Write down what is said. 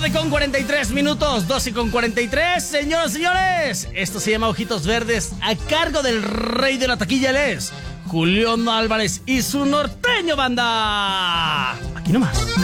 12:43, 12:43, señoras y señores. Esto se llama Ojitos Verdes, a cargo del rey de la taquilla, él es Julián Álvarez y su norteño banda. Aquí nomás.